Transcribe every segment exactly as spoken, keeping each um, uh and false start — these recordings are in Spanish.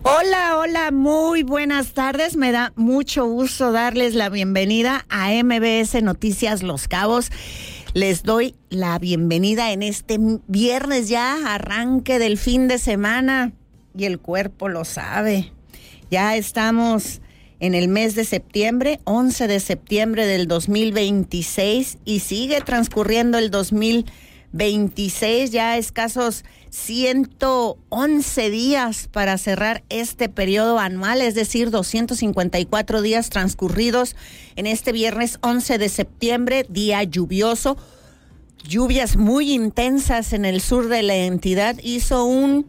Hola, hola, muy buenas tardes. Me da mucho gusto darles la bienvenida a M B S Noticias Los Cabos. Les doy la bienvenida en este viernes ya, arranque del fin de semana, y el cuerpo lo sabe. Ya estamos en el mes de septiembre, once de septiembre del dos mil veintiséis, y sigue transcurriendo el dos mil veintiséis, ya escasos ciento once días para cerrar este periodo anual, es decir, doscientos cincuenta y cuatro días transcurridos en este viernes once de septiembre, día lluvioso. Lluvias muy intensas en el sur de la entidad, hizo un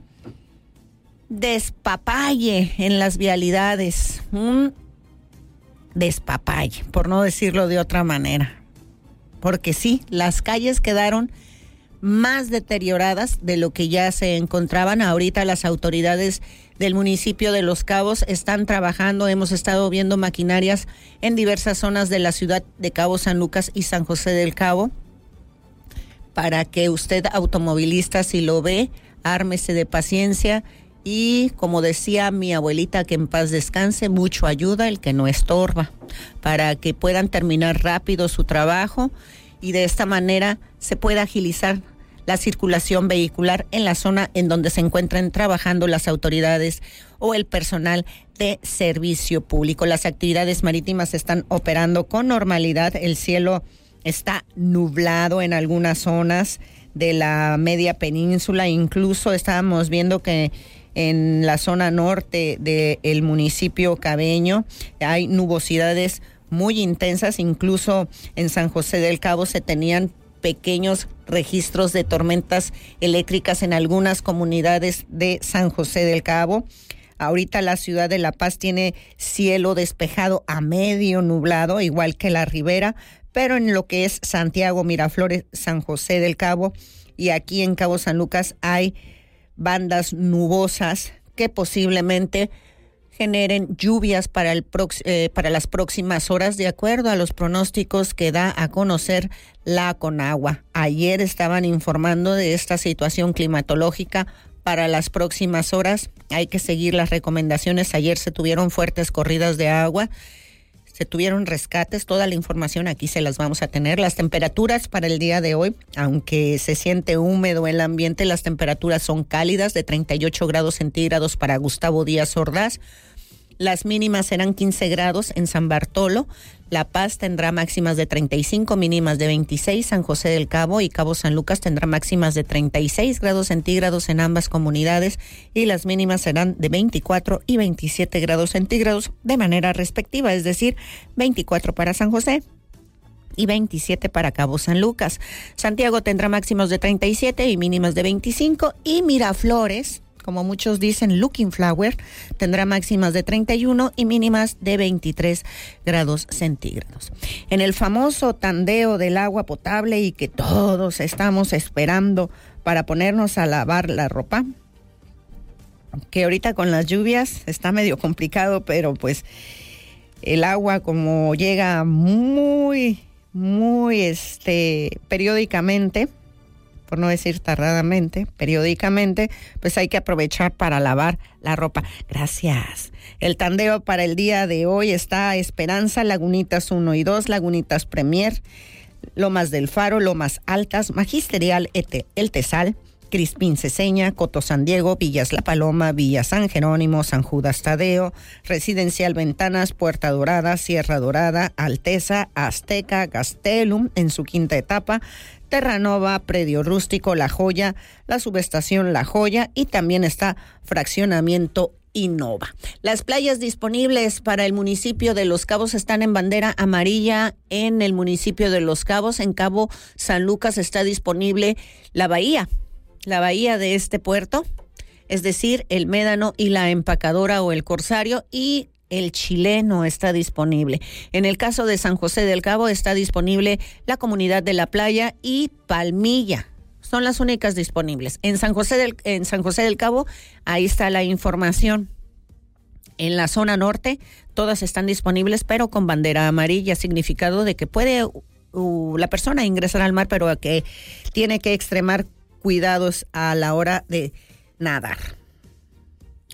despapalle en las vialidades, un despapalle, por no decirlo de otra manera, porque sí, las calles quedaron más deterioradas de lo que ya se encontraban. Ahorita las autoridades del municipio de Los Cabos están trabajando, hemos estado viendo maquinarias en diversas zonas de la ciudad de Cabo San Lucas y San José del Cabo, para que usted, automovilista, si lo ve, ármese de paciencia. Y como decía mi abuelita, que en paz descanse, mucho ayuda el que no estorba, para que puedan terminar rápido su trabajo y de esta manera se pueda agilizar la circulación vehicular en la zona en donde se encuentran trabajando las autoridades o el personal de servicio público. Las actividades marítimas están operando con normalidad. El cielo está nublado en algunas zonas de la media península. Incluso estábamos viendo que en la zona norte del municipio cabeño hay nubosidades muy intensas. Incluso en San José del Cabo se tenían pequeños registros de tormentas eléctricas en algunas comunidades de San José del Cabo. Ahorita la ciudad de La Paz tiene cielo despejado a medio nublado, igual que la Ribera, pero en lo que es Santiago, Miraflores, San José del Cabo y aquí en Cabo San Lucas hay bandas nubosas que posiblemente generen lluvias para el prox- eh, para las próximas horas, de acuerdo a los pronósticos que da a conocer la Conagua. Ayer estaban informando de esta situación climatológica para las próximas horas. Hay que seguir las recomendaciones. Ayer se tuvieron fuertes corridas de agua, se tuvieron rescates, toda la información aquí se las vamos a tener. Las temperaturas para el día de hoy, aunque se siente húmedo el ambiente, las temperaturas son cálidas, de treinta y ocho grados centígrados para Gustavo Díaz Ordaz. Las mínimas serán quince grados en San Bartolo. La Paz tendrá máximas de treinta y cinco, mínimas de veintiséis. San José del Cabo y Cabo San Lucas tendrá máximas de treinta y seis grados centígrados en ambas comunidades y las mínimas serán de veinticuatro y veintisiete grados centígrados de manera respectiva, es decir, veinticuatro para San José y veintisiete para Cabo San Lucas. Santiago tendrá máximos de treinta y siete y mínimas de veinticinco, y Miraflores, como muchos dicen, Looking Flower, tendrá máximas de treinta y uno y mínimas de veintitrés grados centígrados. En el famoso tandeo del agua potable y que todos estamos esperando para ponernos a lavar la ropa, que ahorita con las lluvias está medio complicado, pero pues el agua como llega muy, muy este, periódicamente, por no decir tardadamente, periódicamente, pues hay que aprovechar para lavar la ropa. Gracias. El tandeo para el día de hoy está Esperanza, Lagunitas uno y dos, Lagunitas Premier, Lomas del Faro, Lomas Altas, Magisterial El Tesal, Crispín Ceseña, Coto San Diego, Villas La Paloma, Villa San Jerónimo, San Judas Tadeo, Residencial Ventanas, Puerta Dorada, Sierra Dorada, Alteza, Azteca, Gastelum en su quinta etapa, Terranova, Predio Rústico, La Joya, la subestación La Joya y también está Fraccionamiento Innova. Las playas disponibles para el municipio de Los Cabos están en bandera amarilla en el municipio de Los Cabos. En Cabo San Lucas está disponible la bahía, la bahía de este puerto, es decir, el Médano y la Empacadora o el Corsario, y el Chileno está disponible. En el caso de San José del Cabo está disponible la Comunidad de la Playa y Palmilla. Son las únicas disponibles. En San José del, en San José del Cabo, ahí está la información. En la zona norte, todas están disponibles, pero con bandera amarilla, significado de que puede uh, la persona ingresar al mar, pero que tiene que extremar cuidados a la hora de nadar.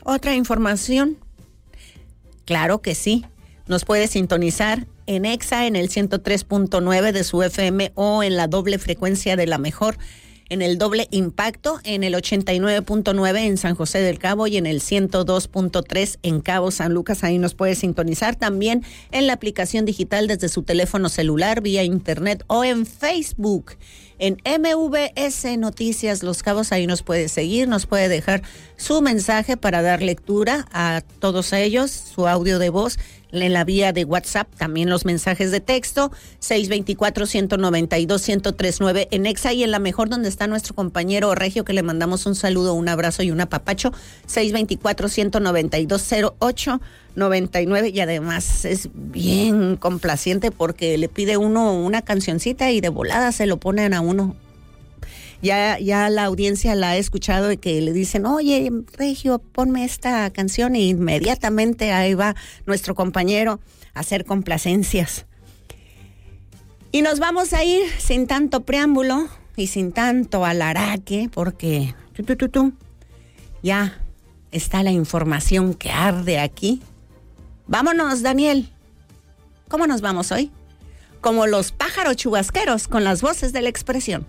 Otra información, claro que sí, nos puede sintonizar en Exa en el ciento tres punto nueve de su F M o en la doble frecuencia de la mejor, en el doble impacto, en el ochenta y nueve punto nueve en San José del Cabo y en el ciento dos punto tres en Cabo San Lucas. Ahí nos puede sintonizar también en la aplicación digital desde su teléfono celular, vía internet o en Facebook. En M V S Noticias Los Cabos, ahí nos puede seguir, nos puede dejar su mensaje para dar lectura a todos ellos, su audio de voz en la vía de WhatsApp, también los mensajes de texto, seis dos cuatro, uno nueve dos, uno cero tres nueve en Exa y en la mejor donde está nuestro compañero Regio, que le mandamos un saludo, un abrazo y un apapacho, seis dos cuatro, uno nueve dos, cero ocho nueve nueve, y además es bien complaciente porque le pide uno una cancioncita y de volada se lo ponen a uno. Ya, ya la audiencia la ha escuchado y que le dicen, oye, Regio, ponme esta canción, y inmediatamente ahí va nuestro compañero a hacer complacencias. Y nos vamos a ir sin tanto preámbulo y sin tanto alaraque, porque tu, tu, tu, tu, ya está la información que arde aquí. Vámonos, Daniel. ¿Cómo nos vamos hoy? Como los pájaros chubasqueros, con las voces de la expresión.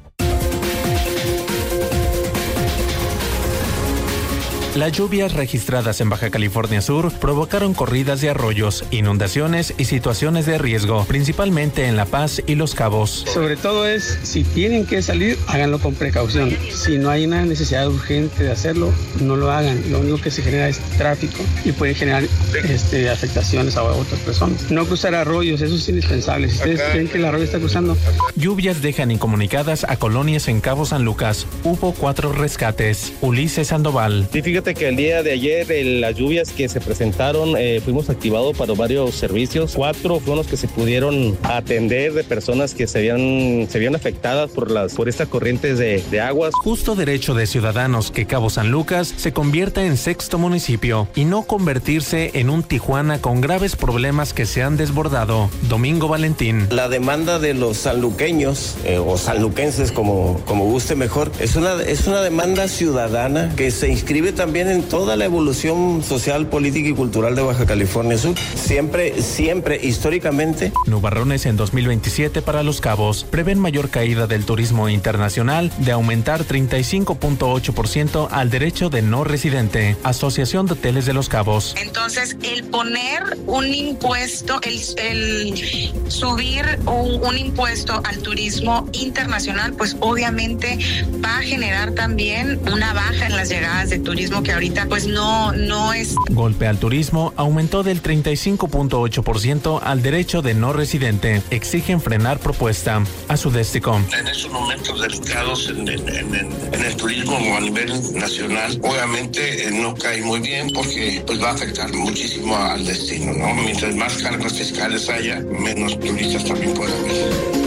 Las lluvias registradas en Baja California Sur provocaron corridas de arroyos, inundaciones y situaciones de riesgo, principalmente en La Paz y Los Cabos. Sobre todo es, si tienen que salir, háganlo con precaución. Si no hay una necesidad urgente de hacerlo, no lo hagan. Lo único que se genera es tráfico y puede generar este, afectaciones a otras personas. No cruzar arroyos, eso es indispensable. Si ustedes creen que el arroyo está cruzando. Lluvias dejan incomunicadas a colonias en Cabo San Lucas. Hubo cuatro rescates. Ulises Sandoval. Sí, fíjate que el día de ayer eh, las lluvias que se presentaron eh, fuimos activados para varios servicios. Cuatro fueron los que se pudieron atender de personas que se habían, se habían afectadas por las por estas corrientes de, de aguas. Justo derecho de ciudadanos que Cabo San Lucas se convierta en sexto municipio y no convertirse en un Tijuana con graves problemas que se han desbordado. Domingo Valentín. La demanda de los sanluqueños eh, o sanluquenses, como, como guste mejor, es una, es una demanda ciudadana que se inscribe también en toda la evolución social, política y cultural de Baja California Sur. Siempre, siempre, históricamente. Nubarrones en dos mil veintisiete para Los Cabos. Prevén mayor caída del turismo internacional, de aumentar treinta y cinco punto ocho por ciento al derecho de no residente. Asociación de Hoteles de Los Cabos. Entonces, el poner un impuesto, el, el subir un, un impuesto al turismo internacional, pues obviamente va a generar también una baja en las llegadas de turismo que ahorita pues no, no es. Golpe al turismo aumentó del treinta y cinco punto ocho por ciento al derecho de no residente. Exigen frenar propuesta. A su destico. En estos momentos delicados en, en, en, en el turismo a nivel nacional, obviamente eh, no cae muy bien porque pues va a afectar muchísimo al destino, ¿no? Mientras más cargas fiscales haya, menos turistas también pueden venir.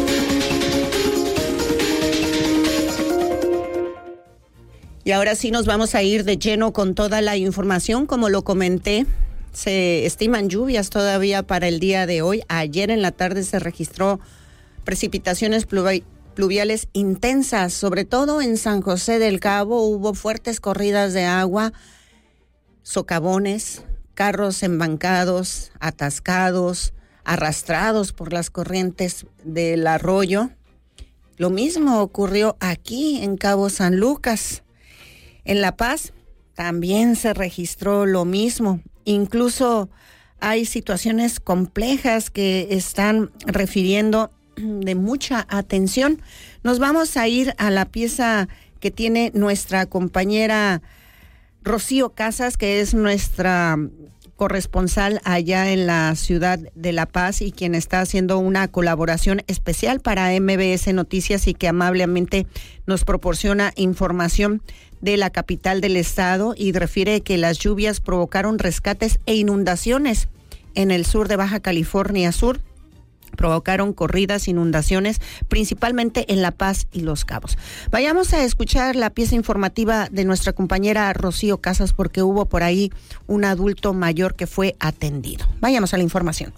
Y ahora sí nos vamos a ir de lleno con toda la información. Como lo comenté, se estiman lluvias todavía para el día de hoy. Ayer en la tarde se registró precipitaciones pluvi- pluviales intensas, sobre todo en San José del Cabo. Hubo fuertes corridas de agua, socavones, carros embancados, atascados, arrastrados por las corrientes del arroyo. Lo mismo ocurrió aquí en Cabo San Lucas. En La Paz también se registró lo mismo. Incluso hay situaciones complejas que están refiriendo de mucha atención. Nos vamos a ir a la pieza que tiene nuestra compañera Rocío Casas, que es nuestra corresponsal allá en la ciudad de La Paz y quien está haciendo una colaboración especial para M V S Noticias y que amablemente nos proporciona información de la capital del estado y refiere que las lluvias provocaron rescates e inundaciones en el sur de Baja California Sur. Provocaron corridas, inundaciones, principalmente en La Paz y Los Cabos. Vayamos a escuchar la pieza informativa de nuestra compañera Rocío Casas porque hubo por ahí un adulto mayor que fue atendido. Vayamos a la información.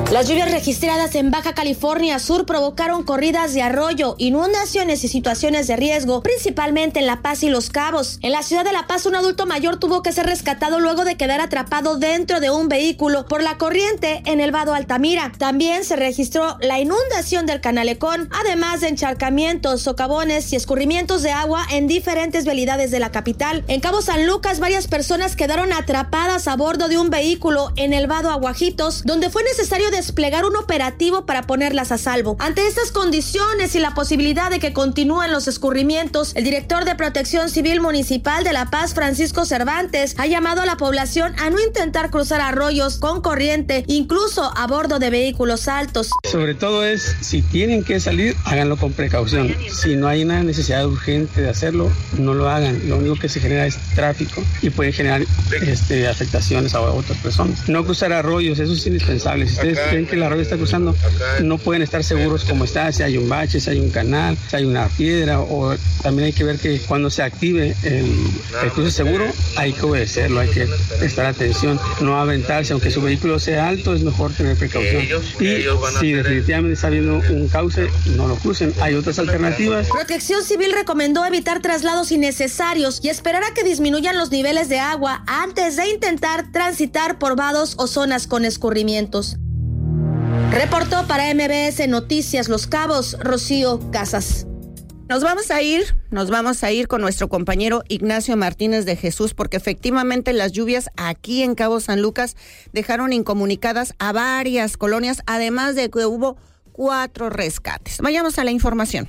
Las lluvias registradas en Baja California Sur provocaron corridas de arroyo, inundaciones y situaciones de riesgo, principalmente en La Paz y Los Cabos. En la ciudad de La Paz, un adulto mayor tuvo que ser rescatado luego de quedar atrapado dentro de un vehículo por la corriente en el vado Altamira. También se registró la inundación del Canalecón, además de encharcamientos, socavones y escurrimientos de agua en diferentes vialidades de la capital. En Cabo San Lucas, varias personas quedaron atrapadas a bordo de un vehículo en el vado Aguajitos, donde fue necesario desplegar un operativo para ponerlas a salvo. Ante estas condiciones y la posibilidad de que continúen los escurrimientos, el director de Protección Civil Municipal de La Paz, Francisco Cervantes, ha llamado a la población a no intentar cruzar arroyos con corriente, incluso a bordo de vehículos altos. Sobre todo es, si tienen que salir, háganlo con precaución. Si no hay una necesidad urgente de hacerlo, no lo hagan. Lo único que se genera es tráfico y puede generar este, afectaciones a otras personas. No cruzar arroyos, eso es indispensable. Si ustedes creen que el arroyo está cruzando, no pueden estar seguros cómo está, si hay un bache, si hay un canal, si hay una piedra, o también hay que ver que cuando se active el, el cruce seguro, hay que obedecerlo, hay que prestar atención, no aventarse, aunque su vehículo sea alto, es mejor tener precaución. Y si definitivamente está habiendo un cauce, no lo crucen, hay otras alternativas. Protección Civil recomendó evitar traslados innecesarios y esperar a que disminuyan los niveles de agua antes de intentar transitar por vados o zonas con escurrimientos. Reportó para M B S Noticias Los Cabos, Rocío Casas. Nos vamos a ir, nos vamos a ir con nuestro compañero Ignacio Martínez de Jesús, porque efectivamente las lluvias aquí en Cabo San Lucas dejaron incomunicadas a varias colonias, además de que hubo cuatro rescates. Vayamos a la información.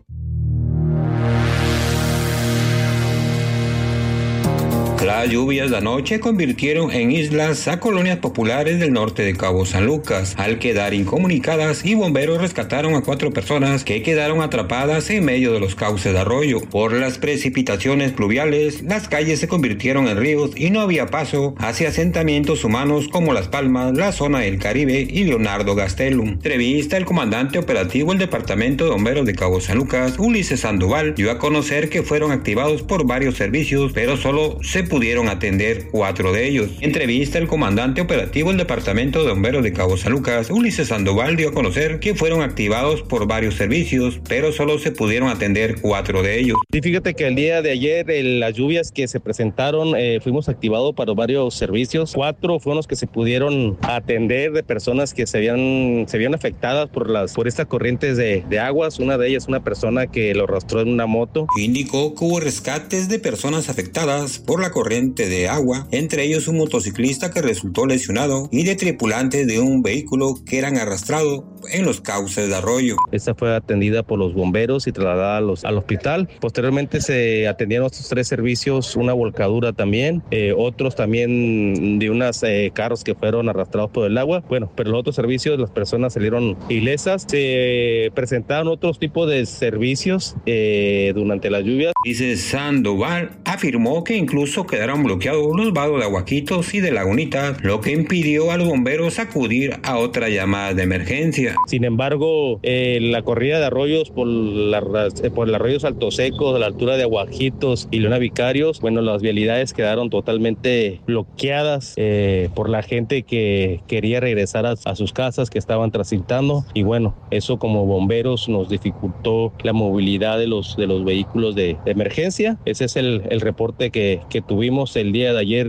Las lluvias de anoche convirtieron en islas a colonias populares del norte de Cabo San Lucas, al quedar incomunicadas, y bomberos rescataron a cuatro personas que quedaron atrapadas en medio de los cauces de arroyo. Por las precipitaciones pluviales, las calles se convirtieron en ríos y no había paso hacia asentamientos humanos como Las Palmas, la zona del Caribe y Leonardo Gastelum. Entrevista el comandante operativo del Departamento de Bomberos de Cabo San Lucas, Ulises Sandoval, dio a conocer que fueron activados por varios servicios, pero solo se pudieron atender cuatro de ellos. Entrevista el comandante operativo del Departamento de Bomberos de Cabo San Lucas, Ulises Sandoval, dio a conocer que fueron activados por varios servicios, pero solo se pudieron atender cuatro de ellos. Sí, fíjate que el día de ayer, en las lluvias que se presentaron, eh, fuimos activados para varios servicios. Cuatro fueron los que se pudieron atender de personas que se habían, se habían afectadas por las, por estas corrientes de, de aguas. Una de ellas, una persona que lo arrastró en una moto. Indicó que hubo rescates de personas afectadas por la corriente de agua, entre ellos un motociclista que resultó lesionado y de tripulantes de un vehículo que eran arrastrados en los cauces de arroyo. Esta fue atendida por los bomberos y trasladada a los, al hospital. Posteriormente se atendieron estos tres servicios, una volcadura también, eh, otros también de unos eh, carros que fueron arrastrados por el agua. Bueno, pero los otros servicios, las personas salieron ilesas. Se presentaron otros tipos de servicios eh, durante las lluvias. Dice Sandoval, afirmó que incluso quedaron bloqueados los vados de Aguajitos y de Lagunitas, lo que impidió a los bomberos acudir a otra llamada de emergencia. Sin embargo, eh, la corrida de arroyos por, la, eh, por el arroyo Salto Seco, a la altura de Aguajitos y Leona Vicarios, bueno, las vialidades quedaron totalmente bloqueadas eh, por la gente que quería regresar a, a sus casas, que estaban transitando, y bueno, eso como bomberos nos dificultó la movilidad de los, de los vehículos de, de emergencia. Ese es el, el reporte que, que tuvimos el día de ayer.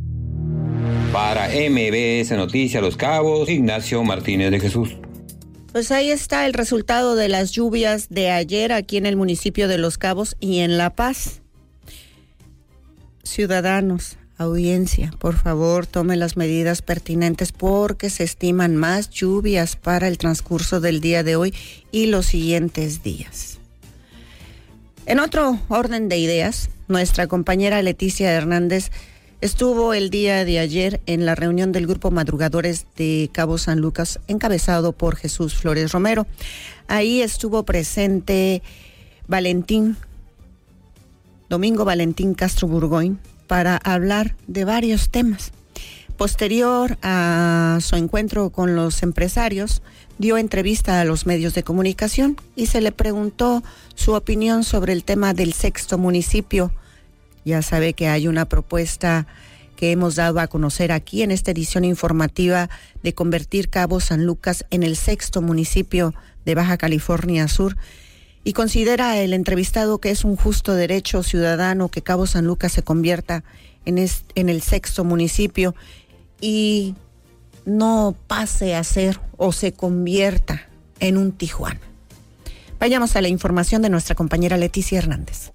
Para M B S Noticias Los Cabos, Ignacio Martínez de Jesús. Pues ahí está el resultado de las lluvias de ayer aquí en el municipio de Los Cabos y en La Paz. Ciudadanos, audiencia, por favor, tomen las medidas pertinentes porque se estiman más lluvias para el transcurso del día de hoy y los siguientes días. En otro orden de ideas, nuestra compañera Leticia Hernández estuvo el día de ayer en la reunión del Grupo Madrugadores de Cabo San Lucas, encabezado por Jesús Flores Romero. Ahí estuvo presente Valentín, Domingo Valentín Castro Burgoyne, para hablar de varios temas. Posterior a su encuentro con los empresarios, dio entrevista a los medios de comunicación y se le preguntó su opinión sobre el tema del sexto municipio. Ya sabe que hay una propuesta que hemos dado a conocer aquí en esta edición informativa de convertir Cabo San Lucas en el sexto municipio de Baja California Sur. Y considera el entrevistado que es un justo derecho ciudadano que Cabo San Lucas se convierta en, es, en el sexto municipio y no pase a ser o se convierta en un Tijuana. Vayamos a la información de nuestra compañera Leticia Hernández.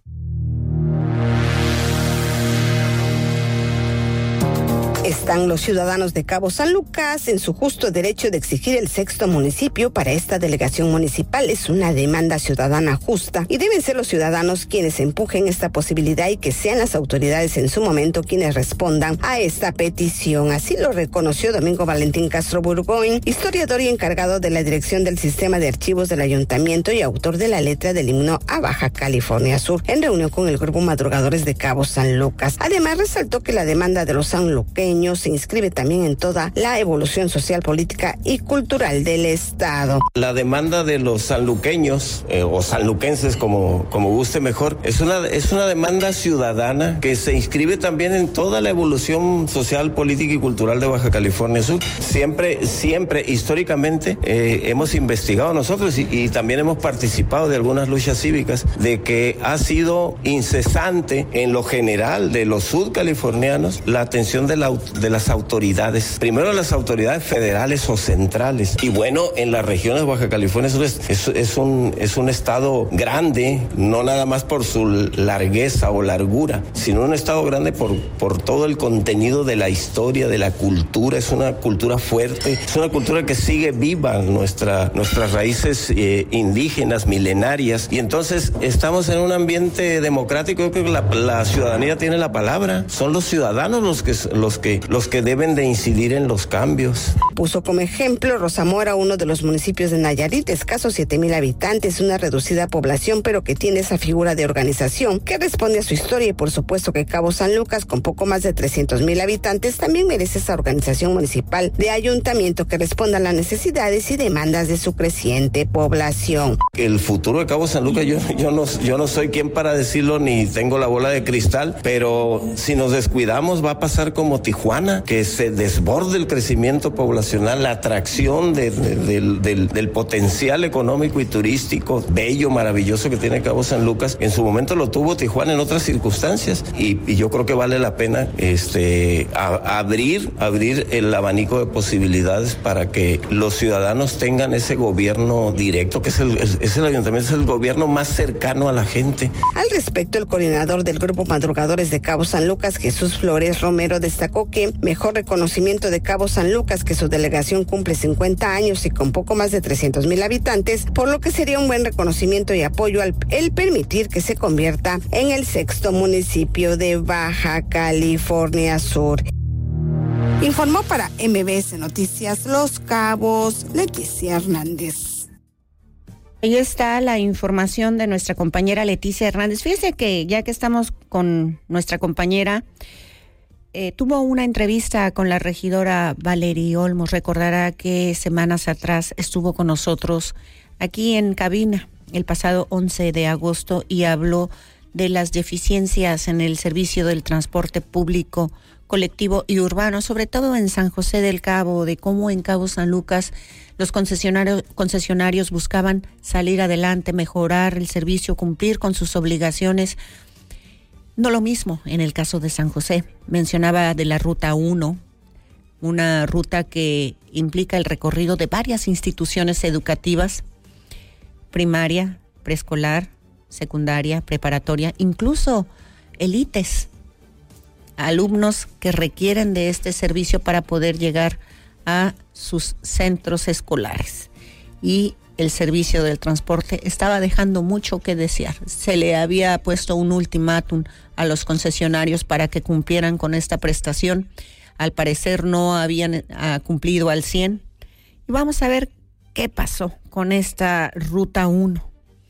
Están los ciudadanos de Cabo San Lucas en su justo derecho de exigir el sexto municipio para esta delegación municipal. Es una demanda ciudadana justa y deben ser los ciudadanos quienes empujen esta posibilidad y que sean las autoridades en su momento quienes respondan a esta petición. Así lo reconoció Domingo Valentín Castro Burgoyne, historiador y encargado de la dirección del sistema de archivos del ayuntamiento y autor de la letra del himno a Baja California Sur, en reunión con el grupo Madrugadores de Cabo San Lucas. Además, resaltó que la demanda de los sanluqueños se inscribe también en toda la evolución social, política y cultural del Estado. La demanda de los sanluqueños, eh, o sanluquenses, como, como guste mejor, es una, es una demanda ciudadana que se inscribe también en toda la evolución social, política y cultural de Baja California Sur. Siempre, siempre, históricamente, eh, hemos investigado nosotros y, y también hemos participado de algunas luchas cívicas de que ha sido incesante en lo general de los sudcalifornianos la atención de la de las autoridades, primero las autoridades federales o centrales, y bueno, en las regiones de Baja California Sur es, es, es, un, es un estado grande, no nada más por su largueza o largura, sino un estado grande por, por todo el contenido de la historia, de la cultura. Es una cultura fuerte, es una cultura que sigue viva, nuestra, nuestras raíces eh, indígenas, milenarias, y entonces estamos en un ambiente democrático. Yo creo que la, la ciudadanía tiene la palabra, son los ciudadanos los que, los que los que deben de incidir en los cambios. Puso como ejemplo Rosamora, uno de los municipios de Nayarit, escasos siete mil habitantes, una reducida población, pero que tiene esa figura de organización que responde a su historia, y por supuesto que Cabo San Lucas, con poco más de trescientos mil habitantes, también merece esa organización municipal de ayuntamiento que responda a las necesidades y demandas de su creciente población. El futuro de Cabo San Lucas, yo, yo, no, yo no soy quien para decirlo, ni tengo la bola de cristal, pero si nos descuidamos va a pasar como Tijuana, que se desborde el crecimiento poblacional, la atracción de, de, de, del, del potencial económico y turístico bello, maravilloso que tiene Cabo San Lucas. En su momento lo tuvo Tijuana en otras circunstancias, y, y yo creo que vale la pena este, a, abrir, abrir el abanico de posibilidades para que los ciudadanos tengan ese gobierno directo, que es el, es, es el ayuntamiento, es el gobierno más cercano a la gente. Al respecto, el coordinador del grupo Madrugadores de Cabo San Lucas, Jesús Flores Romero, destacó que mejor reconocimiento de Cabo San Lucas, que su delegación cumple cincuenta años y con poco más de trescientos mil habitantes, por lo que sería un buen reconocimiento y apoyo al el permitir que se convierta en el sexto municipio de Baja California Sur. Informó para M B S Noticias Los Cabos, Leticia Hernández. Ahí está la información de nuestra compañera Leticia Hernández. Fíjese que ya que estamos con nuestra compañera, Eh, tuvo una entrevista con la regidora Valerie Olmos. Recordará que semanas atrás estuvo con nosotros aquí en cabina el pasado once de agosto y habló de las deficiencias en el servicio del transporte público, colectivo y urbano, sobre todo en San José del Cabo, de cómo en Cabo San Lucas los concesionarios, concesionarios buscaban salir adelante, mejorar el servicio, cumplir con sus obligaciones. No lo mismo en el caso de San José. Mencionaba de la Ruta uno, una ruta que implica el recorrido de varias instituciones educativas, primaria, preescolar, secundaria, preparatoria, incluso élites, alumnos que requieren de este servicio para poder llegar a sus centros escolares. Y el servicio del transporte estaba dejando mucho que desear. Se le había puesto un ultimátum a los concesionarios para que cumplieran con esta prestación. Al parecer no habían uh, cumplido al cien. Y vamos a ver qué pasó con esta Ruta uno.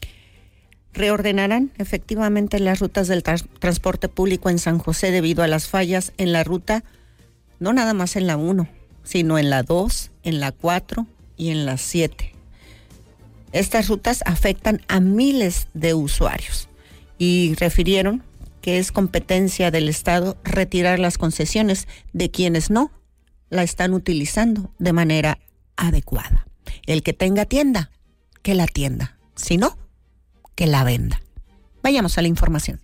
Reordenarán efectivamente las rutas del tra- transporte público en San José debido a las fallas en la ruta, no nada más en la uno, sino en la dos, en la cuatro y en la siete. Estas rutas afectan a miles de usuarios y refirieron que es competencia del Estado retirar las concesiones de quienes no la están utilizando de manera adecuada. El que tenga tienda, que la atienda. Si no, que la venda. Vayamos a la información.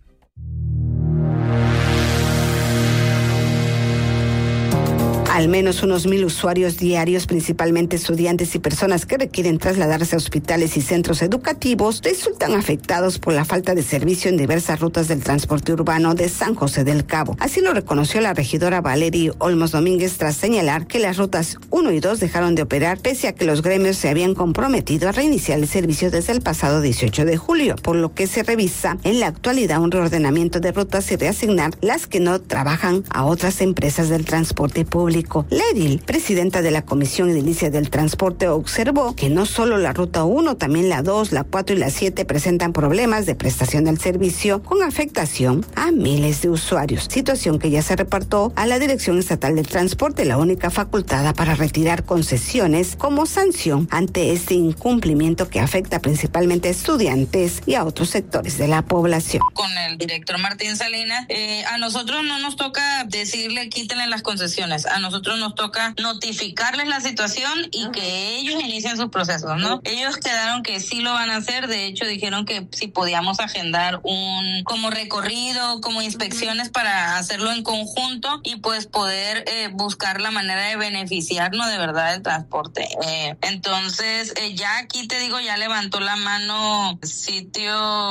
Al menos unos mil usuarios diarios, principalmente estudiantes y personas que requieren trasladarse a hospitales y centros educativos, resultan afectados por la falta de servicio en diversas rutas del transporte urbano de San José del Cabo. Así lo reconoció la regidora Valeria Olmos Domínguez tras señalar que las rutas uno y dos dejaron de operar pese a que los gremios se habían comprometido a reiniciar el servicio desde el pasado dieciocho de julio, por lo que se revisa en la actualidad un reordenamiento de rutas y reasignar las que no trabajan a otras empresas del transporte público. La edil, presidenta de la Comisión Edilicia del Transporte, observó que no solo la ruta uno, también la dos, la cuatro y la siete presentan problemas de prestación del servicio con afectación a miles de usuarios, situación que ya se reportó a la Dirección Estatal del Transporte, la única facultada para retirar concesiones como sanción ante este incumplimiento que afecta principalmente a estudiantes y a otros sectores de la población. Con el director Martín Salinas, eh, a nosotros no nos toca decirle quítenle las concesiones, a nosotros nos toca notificarles la situación y que ellos inicien sus procesos, ¿no? Ellos quedaron que sí lo van a hacer, de hecho dijeron que si podíamos agendar un como recorrido, como inspecciones para hacerlo en conjunto y pues poder eh, buscar la manera de beneficiarnos de verdad del transporte. Eh, entonces, eh, ya aquí te digo, ya levantó la mano sitio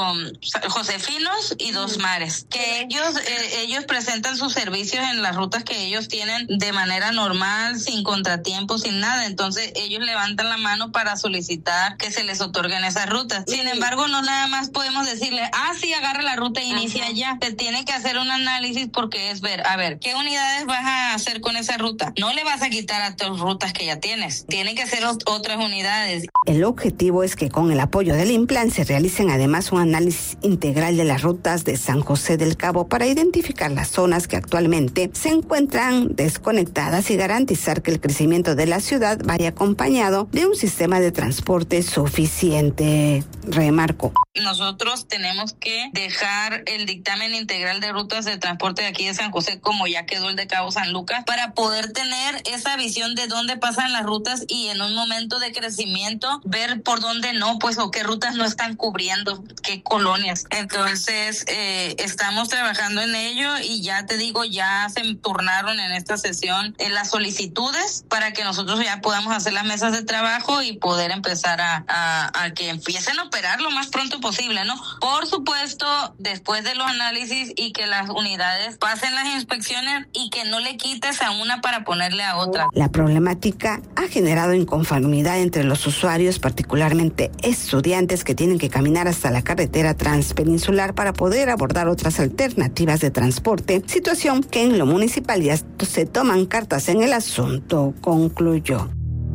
Josefinos y Dos Mares, que ellos, eh, ellos presentan sus servicios en las rutas que ellos tienen de manera normal, sin contratiempos, sin nada. Entonces ellos levantan la mano para solicitar que se les otorguen esas rutas. Sin embargo, no nada más podemos decirle, ah, sí, agarra la ruta e inicia ya. Se tiene que hacer un análisis porque es ver, a ver, ¿qué unidades vas a hacer con esa ruta? No le vas a quitar a tus rutas que ya tienes. Tienen que ser otras unidades. El objetivo es que con el apoyo del INPLAN se realicen además un análisis integral de las rutas de San José del Cabo para identificar las zonas que actualmente se encuentran desconectadas y garantizar que el crecimiento de la ciudad vaya acompañado de un sistema de transporte suficiente. Remarco. Nosotros tenemos que dejar el dictamen integral de rutas de transporte de aquí de San José como ya quedó el de Cabo San Lucas para poder tener esa visión de dónde pasan las rutas y en un momento de crecimiento ver por dónde no, pues o qué rutas no están cubriendo, qué colonias. Entonces eh, estamos trabajando en ello y ya te digo, ya se turnaron en esta sesión en las solicitudes para que nosotros ya podamos hacer las mesas de trabajo y poder empezar a, a, a que empiecen a operar lo más pronto posible, ¿no? Por supuesto, después de los análisis y que las unidades pasen las inspecciones y que no le quites a una para ponerle a otra. La problemática ha generado inconformidad entre los usuarios, particularmente estudiantes que tienen que caminar hasta la carretera transpeninsular para poder abordar otras alternativas de transporte, situación que en lo municipal ya se toman cartas en el asunto, concluyó.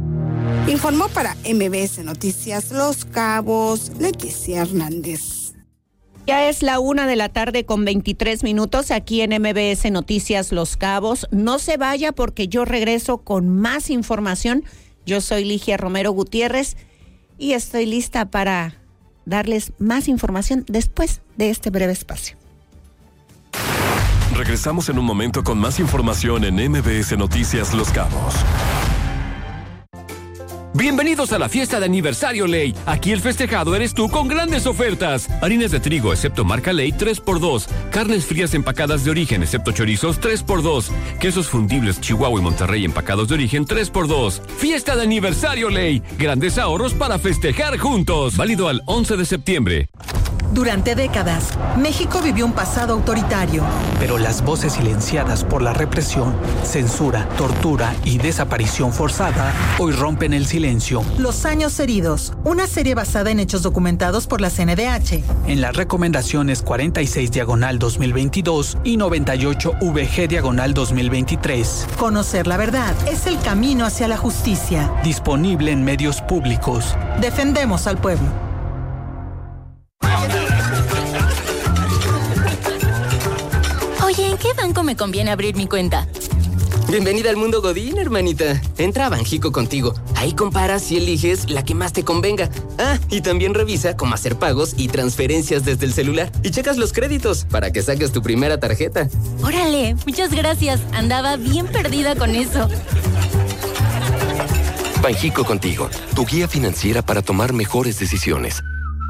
Informó para M B S Noticias Los Cabos, Leticia Hernández. Ya es la una de la tarde con veintitrés minutos aquí en M B S Noticias Los Cabos. No se vaya porque yo regreso con más información. Yo soy Ligia Romero Gutiérrez y estoy lista para darles más información después de este breve espacio. Regresamos en un momento con más información en M B S Noticias Los Cabos. Bienvenidos a la fiesta de aniversario Ley. Aquí el festejado eres tú con grandes ofertas. Harinas de trigo excepto marca Ley tres por dos. Carnes frías empacadas de origen excepto chorizos tres por dos. Quesos fundibles Chihuahua y Monterrey empacados de origen tres por dos. Fiesta de aniversario Ley. Grandes ahorros para festejar juntos. Válido al once de septiembre. Durante décadas, México vivió un pasado autoritario. Pero las voces silenciadas por la represión, censura, tortura y desaparición forzada hoy rompen el silencio. Los años heridos, una serie basada en hechos documentados por la C N D H. En las recomendaciones cuarenta y seis diagonal dos mil veintidós y noventa y ocho V G diagonal dos mil veintitrés. Conocer la verdad es el camino hacia la justicia. Disponible en medios públicos. Defendemos al pueblo. Oye, ¿en qué banco me conviene abrir mi cuenta? Bienvenida al mundo Godín, hermanita. Entra a Banjico Contigo. Ahí comparas y eliges la que más te convenga. Ah, y también revisa cómo hacer pagos y transferencias desde el celular. Y checas los créditos para que saques tu primera tarjeta. Órale, muchas gracias. Andaba bien perdida con eso. Banjico Contigo, tu guía financiera para tomar mejores decisiones.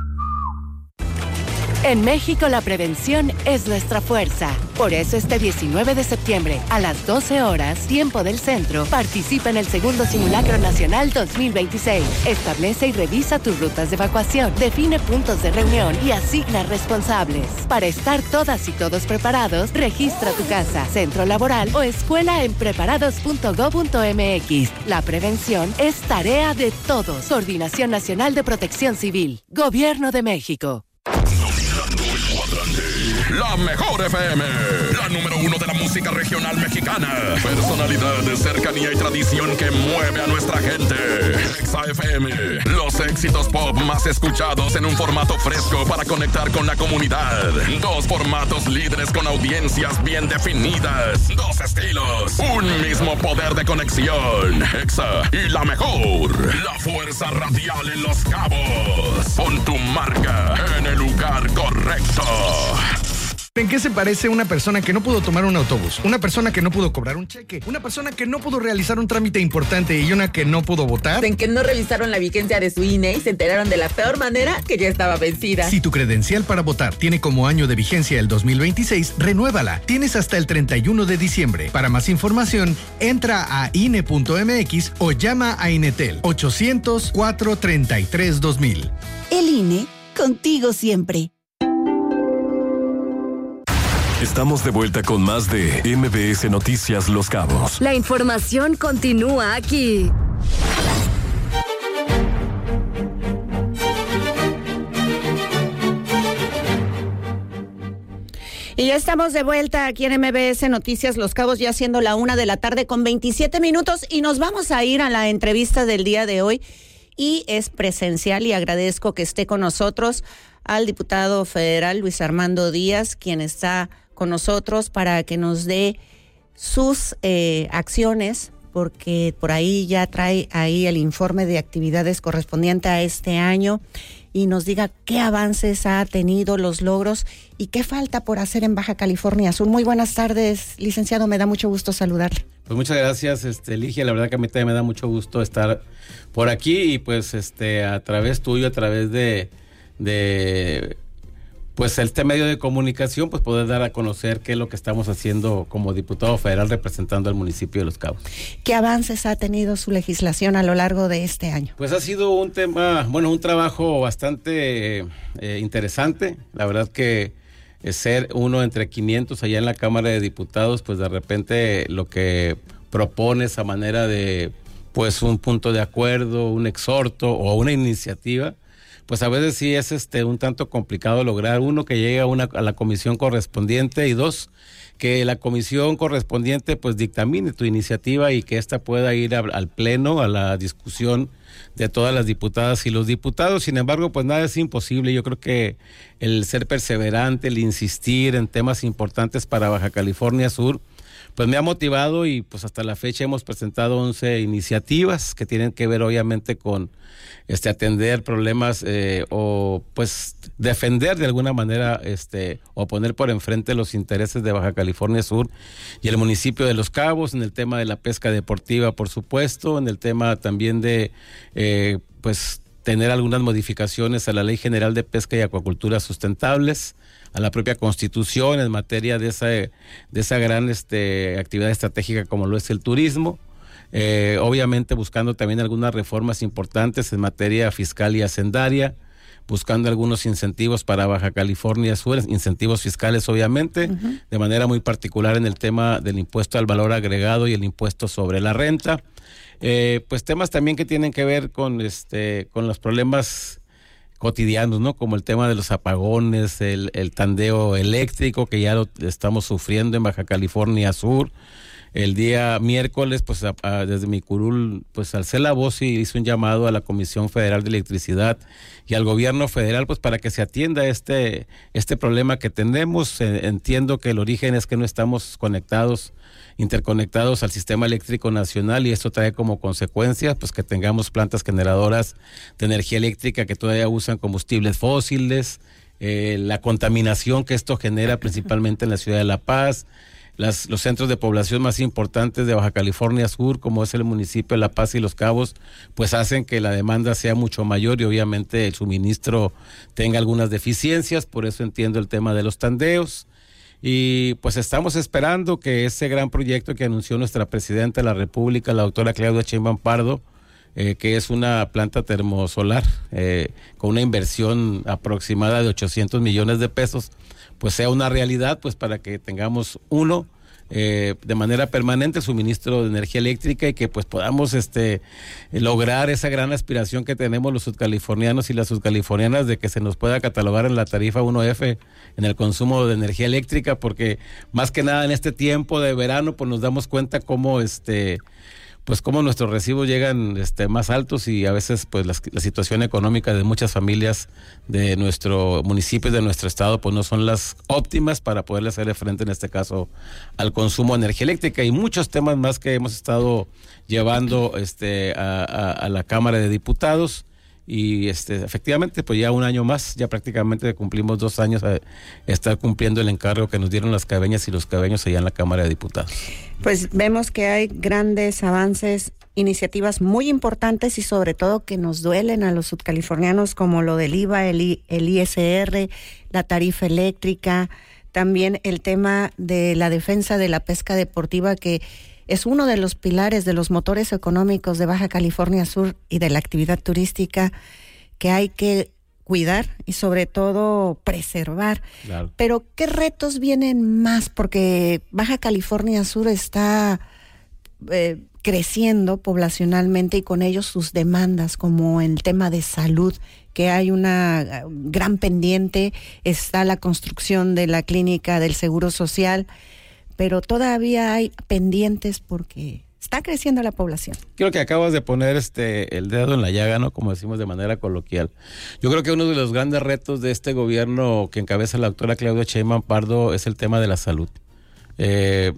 En México la prevención es nuestra fuerza. Por eso este diecinueve de septiembre a las doce horas, tiempo del centro, participa en el segundo Simulacro Nacional dos mil veintiséis. Establece y revisa tus rutas de evacuación, define puntos de reunión y asigna responsables. Para estar todas y todos preparados, registra tu casa, centro laboral o escuela en preparados punto gob punto eme equis. La prevención es tarea de todos. Coordinación Nacional de Protección Civil. Gobierno de México. La mejor F M, la número uno de la música regional mexicana. Personalidad de cercanía y tradición que mueve a nuestra gente. Exa F M, los éxitos pop más escuchados en un formato fresco para conectar con la comunidad. Dos formatos líderes con audiencias bien definidas. Dos estilos, un mismo poder de conexión. Exa y la mejor, la fuerza radial en Los Cabos. Pon tu marca en el lugar correcto. ¿En qué se parece una persona que no pudo tomar un autobús? Una persona que no pudo cobrar un cheque, una persona que no pudo realizar un trámite importante y una que no pudo votar. En que no revisaron la vigencia de su I N E y se enteraron de la peor manera que ya estaba vencida. Si tu credencial para votar tiene como año de vigencia el dos mil veintiséis, renuévala. Tienes hasta el treinta y uno de diciembre. Para más información, entra a I N E punto eme equis o llama a Inetel ochocientos, cuatrocientos treinta y tres, dos mil. El I N E, contigo siempre. Estamos de vuelta con más de M B S Noticias Los Cabos. La información continúa aquí. Y ya estamos de vuelta aquí en M B S Noticias Los Cabos, ya siendo la una de la tarde con veintisiete minutos, y nos vamos a ir a la entrevista del día de hoy, y es presencial, y agradezco que esté con nosotros al diputado federal Luis Armando Díaz, quien está con nosotros para que nos dé sus eh, acciones, porque por ahí ya trae ahí el informe de actividades correspondiente a este año, y nos diga qué avances ha tenido, los logros y qué falta por hacer en Baja California Sur. Muy buenas tardes, licenciado, me da mucho gusto saludarle. Pues muchas gracias, este, Ligia, la verdad que a mí también me da mucho gusto estar por aquí, y pues este a través tuyo, a través de, de pues este medio de comunicación, pues poder dar a conocer qué es lo que estamos haciendo como diputado federal representando al municipio de Los Cabos. ¿Qué avances ha tenido su legislación a lo largo de este año? Pues ha sido un tema, bueno, un trabajo bastante eh, interesante. La verdad que eh, ser uno entre quinientos allá en la Cámara de Diputados, pues de repente lo que propones a manera de, pues un punto de acuerdo, un exhorto o una iniciativa, pues a veces sí es este un tanto complicado lograr, uno, que llegue a, una, a la comisión correspondiente, y dos, que la comisión correspondiente pues dictamine tu iniciativa y que ésta pueda ir a, al pleno, a la discusión de todas las diputadas y los diputados. Sin embargo, pues nada es imposible. Yo creo que el ser perseverante, el insistir en temas importantes para Baja California Sur, pues me ha motivado, y pues hasta la fecha hemos presentado once iniciativas que tienen que ver obviamente con este atender problemas eh, o pues defender de alguna manera este o poner por enfrente los intereses de Baja California Sur y el municipio de Los Cabos, en el tema de la pesca deportiva, por supuesto, en el tema también de eh, pues tener algunas modificaciones a la Ley General de Pesca y Acuacultura Sustentables, a la propia Constitución en materia de esa de esa gran este actividad estratégica como lo es el turismo. Eh, obviamente buscando también algunas reformas importantes en materia fiscal y hacendaria, buscando algunos incentivos para Baja California Sur, incentivos fiscales obviamente, uh-huh. de manera muy particular en el tema del impuesto al valor agregado y el impuesto sobre la renta. Eh, pues temas también que tienen que ver con este con los problemas cotidianos, ¿no? Como el tema de los apagones, el, el tandeo eléctrico que ya lo estamos sufriendo en Baja California Sur. el día miércoles, pues a, a, desde mi curul, pues alcé la voz y hice un llamado a la Comisión Federal de Electricidad y al gobierno federal, pues para que se atienda este, este problema que tenemos. Eh, entiendo que el origen es que no estamos conectados, interconectados al sistema eléctrico nacional, y esto trae como consecuencia pues que tengamos plantas generadoras de energía eléctrica que todavía usan combustibles fósiles, eh, la contaminación que esto genera principalmente en la ciudad de La Paz. Las, los centros de población más importantes de Baja California Sur, como es el municipio de La Paz y Los Cabos, pues hacen que la demanda sea mucho mayor y obviamente el suministro tenga algunas deficiencias. Por eso entiendo el tema de los tandeos. Y pues estamos esperando que ese gran proyecto que anunció nuestra presidenta de la República, la doctora Claudia Sheinbaum Pardo, eh, que es una planta termosolar eh, con una inversión aproximada de ochocientos millones de pesos, pues sea una realidad, pues para que tengamos uno eh, de manera permanente el suministro de energía eléctrica y que pues podamos este lograr esa gran aspiración que tenemos los sudcalifornianos y las sudcalifornianas de que se nos pueda catalogar en la tarifa uno F en el consumo de energía eléctrica, porque más que nada en este tiempo de verano pues nos damos cuenta cómo este pues cómo nuestros recibos llegan este más altos y a veces pues la, la situación económica de muchas familias de nuestro municipio y de nuestro estado pues no son las óptimas para poderle hacerle frente en este caso al consumo de energía eléctrica, y muchos temas más que hemos estado llevando este a, a, a la Cámara de Diputados. Y este efectivamente pues ya un año más, ya prácticamente cumplimos dos años a estar cumpliendo el encargo que nos dieron las cabeñas y los cabeños allá en la Cámara de Diputados. Pues vemos que hay grandes avances, iniciativas muy importantes y sobre todo que nos duelen a los sudcalifornianos, como lo del I V A, el, I, el I S R, la tarifa eléctrica, también el tema de la defensa de la pesca deportiva, que es uno de los pilares de los motores económicos de Baja California Sur y de la actividad turística que hay que cuidar y sobre todo preservar. Claro. Pero ¿qué retos vienen más? Porque Baja California Sur está eh, creciendo poblacionalmente y con ellos sus demandas, como el tema de salud, que hay una gran pendiente, está la construcción de la clínica del Seguro Social, pero todavía hay pendientes porque está creciendo la población. Creo que acabas de poner este el dedo en la llaga, ¿no? Como decimos de manera coloquial. Yo creo que uno de los grandes retos de este gobierno que encabeza la doctora Claudia Sheinbaum Pardo es el tema de la salud. Eh,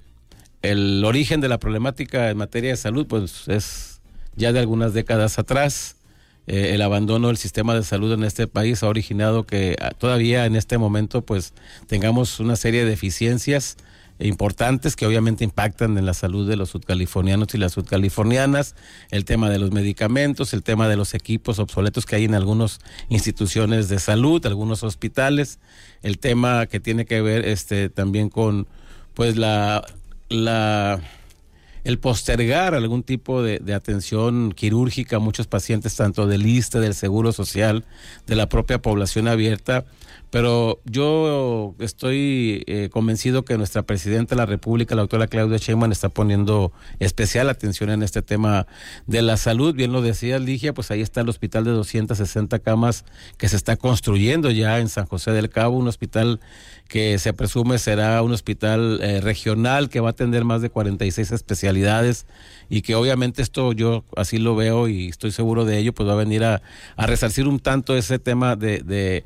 el origen de la problemática en materia de salud, pues es ya de algunas décadas atrás. Eh, el abandono del sistema de salud en este país ha originado que todavía en este momento pues tengamos una serie de deficiencias importantes que obviamente impactan en la salud de los sudcalifornianos y las sudcalifornianas, el tema de los medicamentos, el tema de los equipos obsoletos que hay en algunas instituciones de salud, algunos hospitales, el tema que tiene que ver este también con pues la la el postergar algún tipo de, de atención quirúrgica a muchos pacientes, tanto del I S S S T E, del Seguro Social, de la propia población abierta. Pero yo estoy eh, convencido que nuestra presidenta de la República, la doctora Claudia Sheinbaum, está poniendo especial atención en este tema de la salud. Bien lo decía Ligia, pues ahí está el hospital de doscientas sesenta camas que se está construyendo ya en San José del Cabo, un hospital que se presume será un hospital eh, regional que va a atender más de cuarenta y seis especialidades, y que obviamente esto yo así lo veo y estoy seguro de ello, pues va a venir a, a resarcir un tanto ese tema de, de,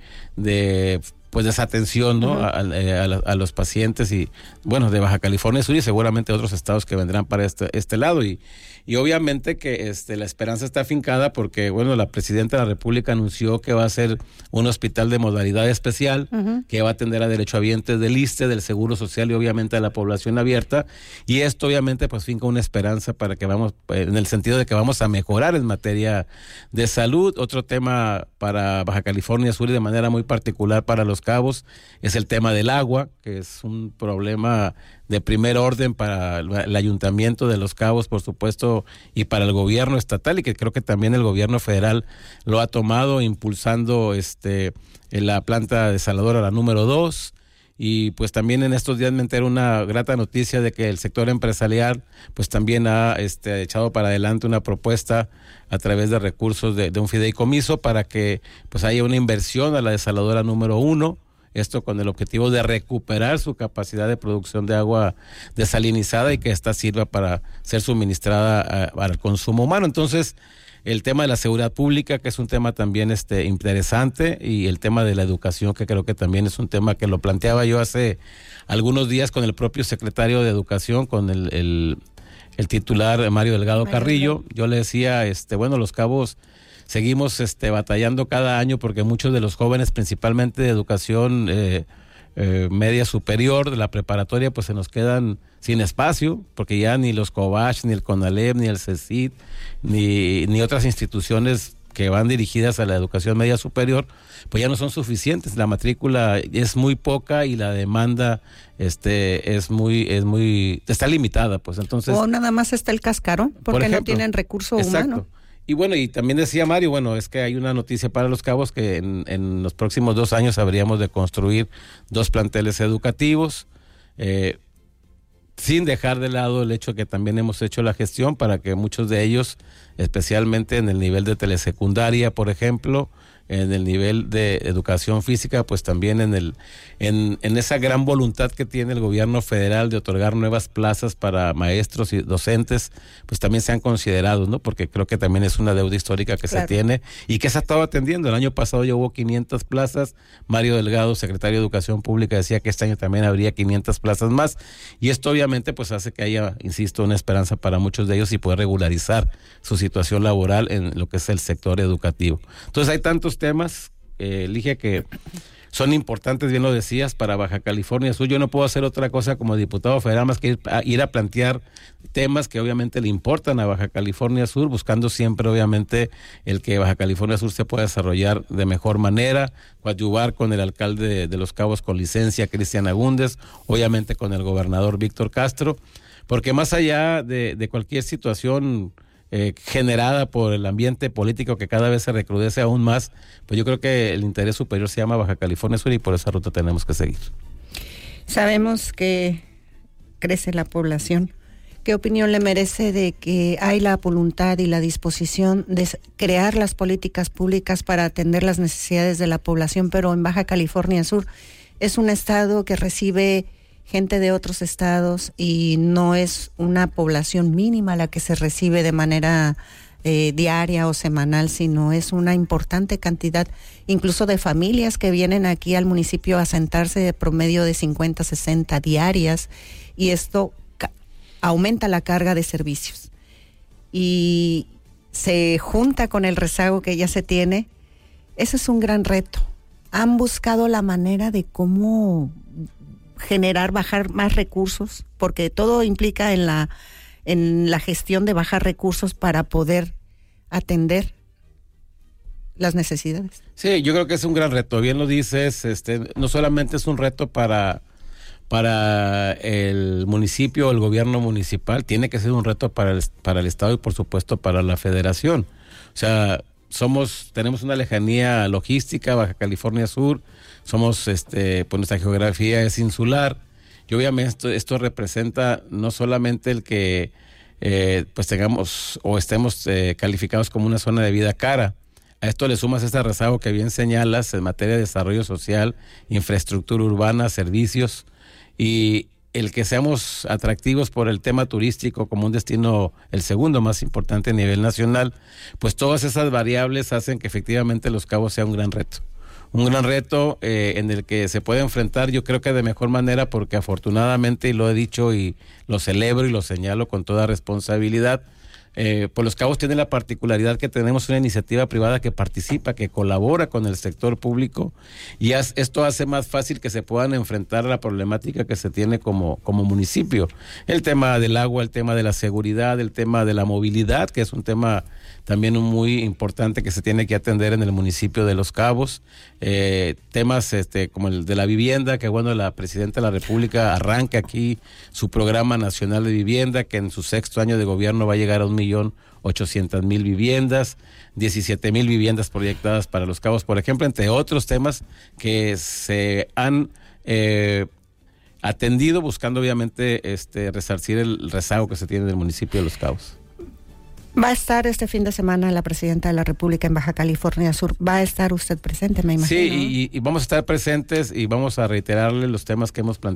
de pues desatención, ¿no? Uh-huh. a, a, a los pacientes y bueno, de Baja California Sur y seguramente otros estados que vendrán para este, este lado, y, y obviamente que este, la esperanza está afincada porque bueno, la presidenta de la República anunció que va a ser un hospital de modalidad especial, uh-huh, que va a atender a derechohabientes del I S S S T E, del Seguro Social y obviamente a la población abierta, y esto obviamente pues finca una esperanza para que vamos, en el sentido de que vamos a mejorar en materia de salud. Otro tema para Baja California Sur y de manera muy particular para Los Cabos es el tema del agua, que es un problema de primer orden para el Ayuntamiento de Los Cabos, por supuesto, y para el gobierno estatal, y que creo que también el gobierno federal lo ha tomado, impulsando este en la planta desaladora, la número dos. Y pues también en estos días me enteré una grata noticia de que el sector empresarial pues también ha este, echado para adelante una propuesta a través de recursos de, de un fideicomiso para que pues haya una inversión a la desaladora número uno esto con el objetivo de recuperar su capacidad de producción de agua desalinizada y que ésta sirva para ser suministrada a, para el consumo humano. Entonces, el tema de la seguridad pública, que es un tema también este interesante, y el tema de la educación, que creo que también es un tema que lo planteaba yo hace algunos días con el propio secretario de Educación, con el, el, el titular Mario Delgado Mario Carrillo. Delgado. Yo le decía, este bueno, Los Cabos seguimos este batallando cada año porque muchos de los jóvenes, principalmente de educación eh, eh, media superior, de la preparatoria, pues se nos quedan sin espacio, porque ya ni los Cobach, ni el CONALEP, ni el CECIT, ni, ni otras instituciones que van dirigidas a la educación media superior, pues ya no son suficientes. La matrícula es muy poca y la demanda este es muy es muy está limitada, pues entonces. O nada más está el cascarón, porque por ejemplo, no tienen recurso exacto. humano. Y bueno, y también decía Mario, bueno, es que hay una noticia para Los Cabos que en, en los próximos dos años habríamos de construir dos planteles educativos, eh, sin dejar de lado el hecho que también hemos hecho la gestión para que muchos de ellos, especialmente en el nivel de telesecundaria, por ejemplo, en el nivel de educación física, pues también en el en, en esa gran voluntad que tiene el gobierno federal de otorgar nuevas plazas para maestros y docentes, pues también sean considerados, ¿no? Porque creo que también es una deuda histórica que claro. se tiene y que se ha estado atendiendo. El año pasado ya hubo quinientas plazas. Mario Delgado, secretario de Educación Pública, decía que este año también habría quinientas plazas más, y esto obviamente pues hace que haya, insisto, una esperanza para muchos de ellos y poder regularizar su situación laboral en lo que es el sector educativo. Entonces hay tantos temas, eh, elige que son importantes, bien lo decías, para Baja California Sur. Yo no puedo hacer otra cosa como diputado federal más que ir a, ir a plantear temas que obviamente le importan a Baja California Sur, buscando siempre obviamente el que Baja California Sur se pueda desarrollar de mejor manera, coadyuvar con el alcalde de, de Los Cabos con licencia, Cristian Agúndez, obviamente con el gobernador Víctor Castro, porque más allá de, de cualquier situación Eh, generada por el ambiente político que cada vez se recrudece aún más, pues yo creo que el interés superior se llama Baja California Sur y por esa ruta tenemos que seguir. Sabemos que crece la población. ¿Qué opinión le merece de que hay la voluntad y la disposición de crear las políticas públicas para atender las necesidades de la población, pero en Baja California Sur es un estado que recibe gente de otros estados y no es una población mínima la que se recibe de manera eh, diaria o semanal, sino es una importante cantidad, incluso de familias que vienen aquí al municipio a asentarse de promedio de cincuenta, sesenta diarias, y esto ca- aumenta la carga de servicios. Y se junta con el rezago que ya se tiene. Ese es un gran reto. Han buscado la manera de cómo generar, bajar más recursos, porque todo implica en la en la gestión de bajar recursos para poder atender las necesidades. Sí, yo creo que es un gran reto, bien lo dices, este no solamente es un reto para para el municipio, el gobierno municipal, tiene que ser un reto para el, para el estado y por supuesto para la federación. O sea, somos tenemos una lejanía logística, Baja California Sur, somos, este, pues nuestra geografía es insular, y obviamente esto, esto representa no solamente el que eh, pues tengamos o estemos eh, calificados como una zona de vida cara. A esto le sumas este rezago que bien señalas en materia de desarrollo social, infraestructura urbana, servicios, y el que seamos atractivos por el tema turístico como un destino, el segundo más importante a nivel nacional, pues todas esas variables hacen que efectivamente Los Cabos sea un gran reto. Un gran reto eh, en el que se puede enfrentar, yo creo que de mejor manera, porque afortunadamente, y lo he dicho y lo celebro y lo señalo con toda responsabilidad, eh, pues Los Cabos tiene la particularidad que tenemos una iniciativa privada que participa, que colabora con el sector público, y as, esto hace más fácil que se puedan enfrentar a la problemática que se tiene como, como municipio. El tema del agua, el tema de la seguridad, el tema de la movilidad, que es un tema también muy importante que se tiene que atender en el municipio de Los Cabos, eh, temas este como el de la vivienda, que bueno, la Presidenta de la República arranca aquí su programa nacional de vivienda, que en su sexto año de gobierno va a llegar a un millón ochocientas mil viviendas, diecisiete mil viviendas proyectadas para Los Cabos, por ejemplo, entre otros temas que se han eh, atendido buscando obviamente este resarcir el rezago que se tiene en el municipio de Los Cabos. Va a estar este fin de semana la presidenta de la República en Baja California Sur. Va a estar usted presente, me imagino. Sí, y, y vamos a estar presentes y vamos a reiterarle los temas que hemos planteado